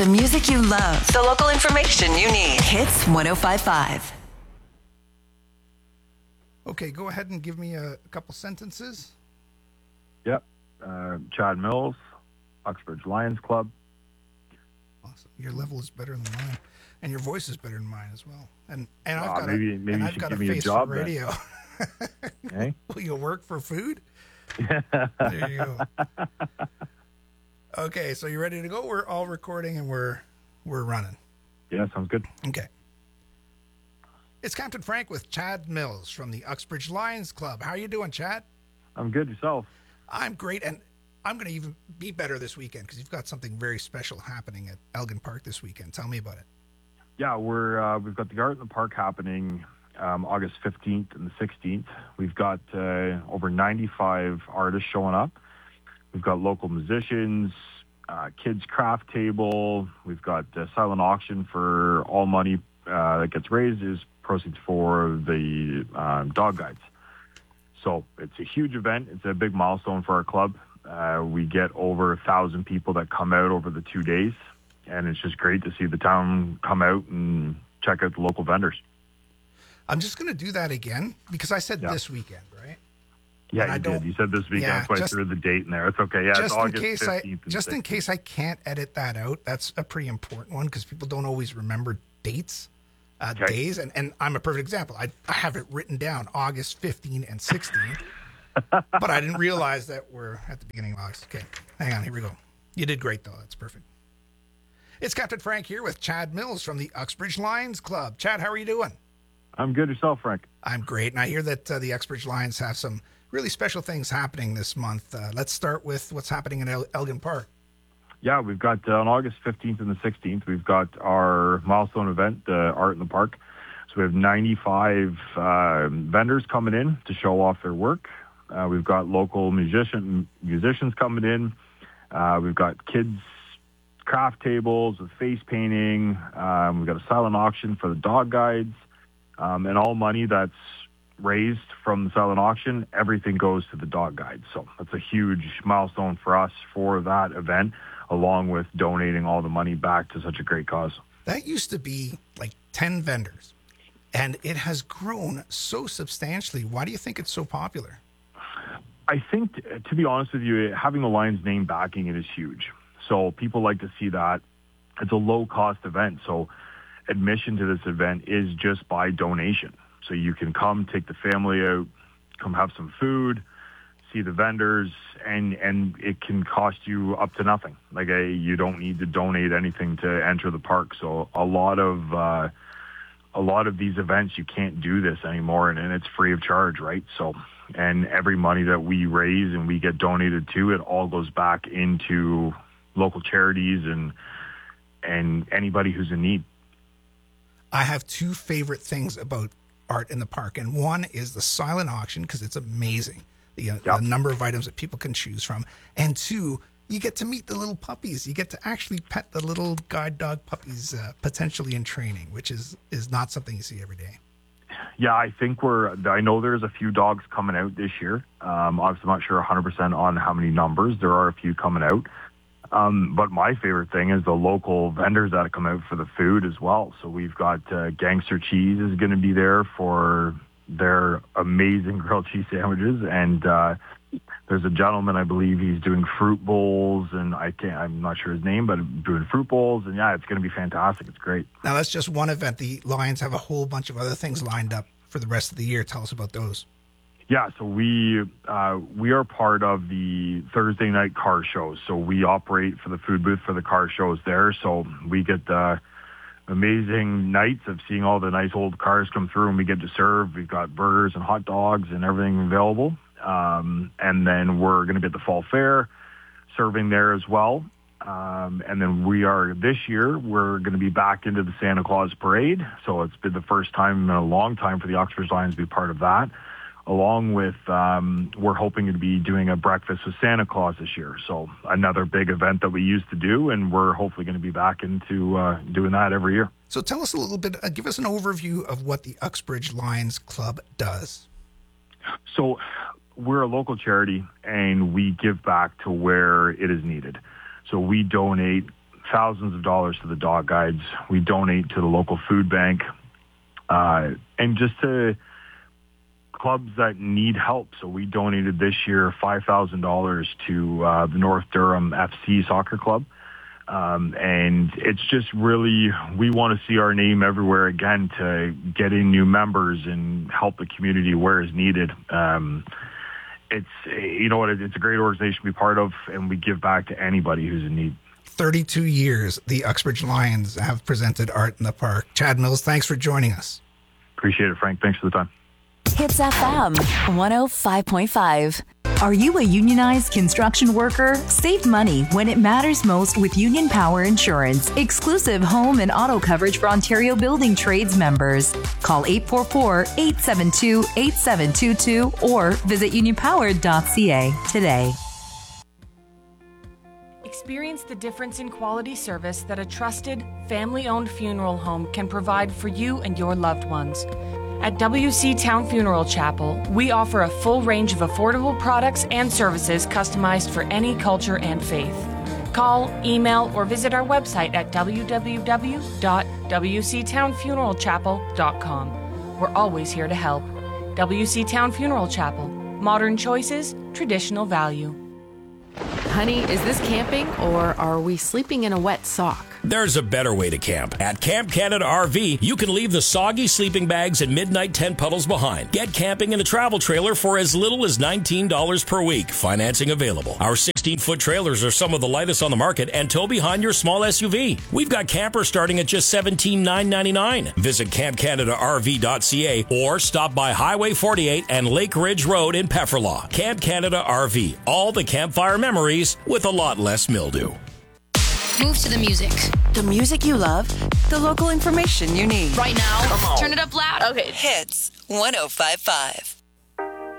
The music you love. The local information you need. Hits 105.5. Okay, go ahead and give me a couple sentences. Yep. Chad Mills, Uxbridge Lions Club. Awesome. Your level is better than mine, and your voice is better than mine as well. And I've got maybe you I've should got give a me a face job for radio. Hey? Will you work for food? There you go. Okay, so you ready to go? We're all recording and we're running. Yeah, sounds good. Okay. It's Captain Frank with Chad Mills from the Uxbridge Lions Club. How are you doing, Chad? I'm good. Yourself? I'm great, and I'm going to even be better this weekend because you've got something very special happening at Elgin Park this weekend. Tell me about it. Yeah, we've got the Art in the Park happening August 15th and the 16th. We've got over 95 artists showing up. We've got local musicians, kids craft table. We've got silent auction for all money that gets raised is proceeds for the dog guides. So it's a huge event. It's a big milestone for our club. We get over 1,000 people that come out over the 2 days, and it's just great to see the town come out and check out the local vendors. I'm just going to do that again because I said this weekend, right? Yeah, you did. You said this weekend. Yeah, that's why I threw the date in there. It's okay. Yeah, it's August 15th. In case I can't edit that out, that's a pretty important one because people don't always remember dates. Days, and I'm a perfect example. I have it written down August 15 and 16, but I didn't realize that we're at the beginning of August. Okay, hang on, here we go. You did great, though. That's perfect. It's Captain Frank here with Chad Mills from the Uxbridge Lions Club. Chad, how are you doing? I'm good. Yourself, Frank? I'm great, and I hear that the Uxbridge Lions have some really special things happening this month. Let's start with what's happening in Elgin Park. Yeah, we've got on August 15th and the 16th, we've got our milestone event, Art in the Park. So we have 95 vendors coming in to show off their work. We've got local musicians coming in. We've got kids' craft tables with face painting. We've got a silent auction for the dog guides. And all money that's raised from the silent auction, everything goes to the dog guides. So that's a huge milestone for us for that event, along with donating all the money back to such a great cause. That used to be like 10 vendors, and it has grown so substantially. Why do you think it's so popular? I think, to be honest with you, having the Lions name backing it is huge. So people like to see that. It's a low-cost event, so admission to this event is just by donation. So you can come, take the family out, come have some food, see the vendors, and it can cost you up to nothing. Like you don't need to donate anything to enter the park. So a lot of these events you can't do this anymore, and it's free of charge, right? So, and every money that we raise and we get donated to, it all goes back into local charities and anybody who's in need. I have two favorite things about Art in the Park, and one is the silent auction because it's amazing. The number of items that people can choose from. And two, you get to meet the little puppies. You get to actually pet the little guide dog puppies potentially in training, which is not something you see every day. Yeah, I think I know there's a few dogs coming out this year. Obviously, I'm not sure 100% on how many numbers. There are a few coming out. But my favorite thing is the local vendors that come out for the food as well. So we've got Gangster Cheese is going to be there for their amazing grilled cheese sandwiches, and there's a gentleman, I believe he's doing fruit bowls, and I'm not sure his name, but doing fruit bowls, and yeah, it's going to be fantastic. It's great. Now that's just one event. The Lions have a whole bunch of other things lined up for the rest of the year. Tell us about those. Yeah, so we are part of the Thursday night car shows. So we operate for the food booth for the car shows there. So we get the amazing nights of seeing all the nice old cars come through, and we get to serve. We've got burgers and hot dogs and everything available. And then we're going to be at the Fall Fair serving there as well. And then this year, we're going to be back into the Santa Claus Parade. So it's been the first time in a long time for the Uxbridge Lions to be part of that. Along with, we're hoping to be doing a breakfast with Santa Claus this year. So another big event that we used to do, and we're hopefully going to be back into doing that every year. So tell us a little bit, give us an overview of what the Uxbridge Lions Club does. So we're a local charity, and we give back to where it is needed. So we donate thousands of dollars to the dog guides. We donate to the local food bank, and just to clubs that need help. So we donated this year $5,000 to the North Durham FC Soccer Club. And it's just really, we want to see our name everywhere again to get in new members and help the community where is needed. It's, you know what, it's a great organization to be part of, and we give back to anybody who's in need. 32 years, the Uxbridge Lions have presented Art in the Park. Chad Mills, thanks for joining us. Appreciate it, Frank. Thanks for the time. Hits FM 105.5. Are you a unionized construction worker? Save money when it matters most with Union Power Insurance. Exclusive home and auto coverage for Ontario Building Trades members. Call 844-872-8722 or visit unionpower.ca today. Experience the difference in quality service that a trusted, family-owned funeral home can provide for you and your loved ones. At WC Town Funeral Chapel, we offer a full range of affordable products and services customized for any culture and faith. Call, email, or visit our website at www.wctownfuneralchapel.com. We're always here to help. WC Town Funeral Chapel. Modern choices, traditional value. Honey, is this camping or are we sleeping in a wet sock? There's a better way to camp. At Camp Canada RV, you can leave the soggy sleeping bags and midnight tent puddles behind. Get camping in a travel trailer for as little as $19 per week. Financing available. Our 16-foot trailers are some of the lightest on the market and tow behind your small SUV. We've got campers starting at just $17,999. Visit campcanadaRV.ca or stop by Highway 48 and Lake Ridge Road in Pefferlaw. Camp Canada RV. All the campfire memories with a lot less mildew. Move to the music. The music you love, the local information you need. Right now, turn it up loud. Okay. Hits 105.5.